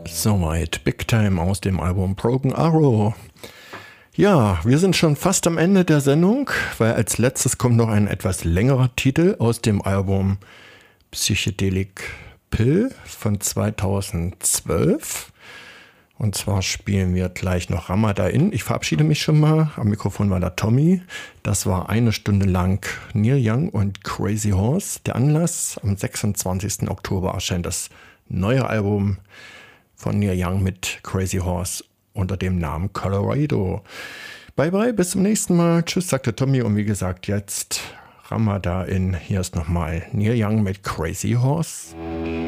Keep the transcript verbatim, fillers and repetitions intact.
Soweit Big Time aus dem Album Broken Arrow. Ja, wir sind schon fast am Ende der Sendung, weil als letztes kommt noch ein etwas längerer Titel aus dem Album Psychedelic Pill von zweitausendzwölf. Und zwar spielen wir gleich noch Ramadan. Ich verabschiede mich schon mal. Am Mikrofon war der Tommy. Das war eine Stunde lang Neil Young und Crazy Horse. Der Anlass: am sechsundzwanzigsten Oktober erscheint das neue Album von Neil Young mit Crazy Horse unter dem Namen Colorado. Bye bye, bis zum nächsten Mal. Tschüss, sagte Tommy. Und wie gesagt, jetzt Ramadan. Hier ist nochmal Neil Young mit Crazy Horse.